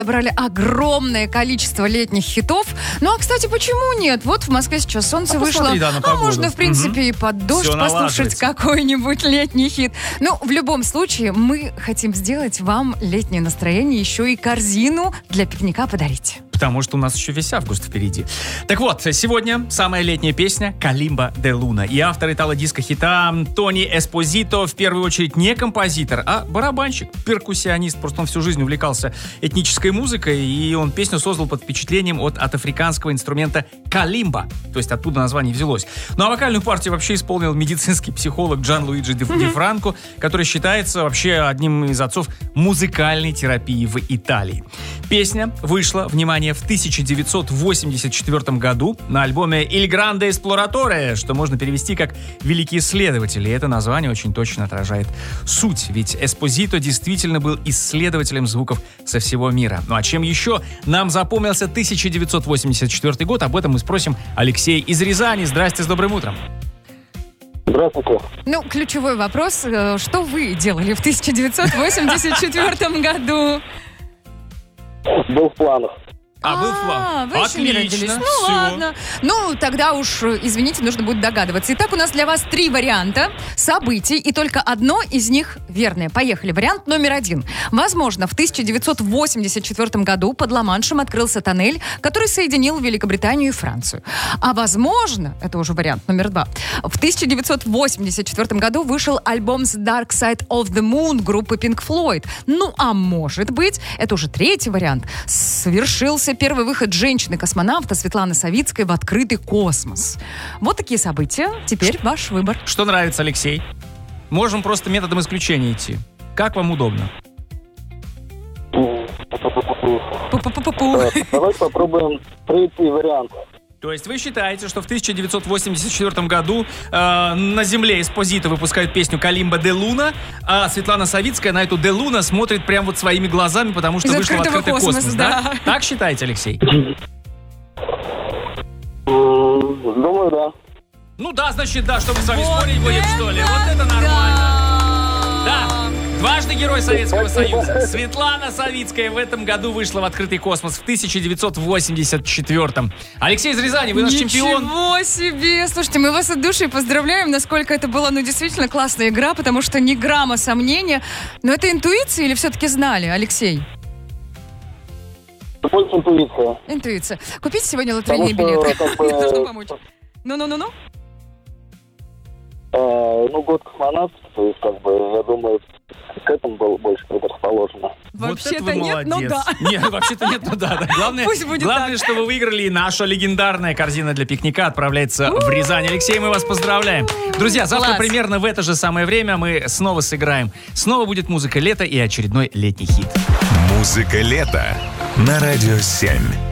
Брали огромное количество летних хитов. Ну, а, кстати, почему нет? Вот в Москве сейчас солнце вышло. Да, а можно, в принципе, и под дождь послушать какой-нибудь летний хит. Ну, в любом случае, мы хотим сделать вам летнее настроение, еще и корзину для пикника подарить. Потому что у нас еще весь август впереди. Так вот, сегодня самая летняя песня «Калимба де Луна». И автор итало-диско-хита Тони Эспозито в первую очередь не композитор, а барабанщик, перкуссионист. Просто он всю жизнь увлекался этнической музыкой, и он песню создал под впечатлением от африканского инструмента калимба. То есть оттуда название взялось. Ну а вокальную партию вообще исполнил медицинский психолог Джан-Луиджи Ди Франко, который считается вообще одним из отцов музыкальной терапии в Италии. Песня вышла, внимание, в 1984 году на альбоме «Il Grande Esploratore», что можно перевести как «Великий исследователь». И это название очень точно отражает суть, ведь Эспозито действительно был исследователем звуков со всего мира. Ну а чем еще нам запомнился 1984 год, об этом мы спросим Алексея из Рязани. Здрасте, с добрым утром. Здравствуйте. Ну, ключевой вопрос, что вы делали в 1984 году? Был в планах. Был в планах. Вы еще не родились. Ну, все. ладно. Ну, тогда уж, извините, нужно будет догадываться. Итак, у нас для вас 3 варианта событий, и только одно из них верное. Поехали. Вариант номер 1. Возможно, в 1984 году под Ла-Маншем открылся тоннель, который соединил Великобританию и Францию. А возможно, это уже вариант номер 2, в 1984 году вышел альбом The Dark Side of the Moon группы Pink Floyd. Ну, а может быть, это уже 3-й вариант, совершился первый выход женщины-космонавта Светланы Савицкой в открытый космос. Вот такие события. Теперь ваш выбор. Что нравится, Алексей? Можем просто методом исключения идти. Как вам удобно? Давайте попробуем 3-й вариант. То есть вы считаете, что в 1984 году на Земле Эспозито выпускают песню «Калимба де Луна», а Светлана Савицкая на эту де Луна смотрит прям вот своими глазами, потому что вышла в открытый космос, да? Так считаете, Алексей? Думаю, да. Ну да, значит да, что мы с вами спорить будем, что ли? Вот это нормально. Да. Дважды Герой Советского Союза. Светлана Савицкая в этом году вышла в открытый космос в 1984-м. Алексей из Рязани, вы наш чемпион. Ничего себе! Слушайте, мы вас от души поздравляем, насколько это была, действительно классная игра, потому что ни грамма сомнения. Но это интуиция или все-таки знали, Алексей? Больше интуиция. Интуиция. Купите сегодня лотерейные билеты. Мне нужно помочь. Ну. Год космонавт, то есть, я думаю, к этому было больше предрасположено. Вообще-то нет, но да. Нет, вообще-то нет, но да. Главное, что вы выиграли, и наша легендарная корзина для пикника отправляется в Рязань. Алексей, мы вас поздравляем. Друзья, завтра примерно в это же самое время мы снова сыграем. Снова будет музыка лета и очередной летний хит. Музыка лета на Радио 7.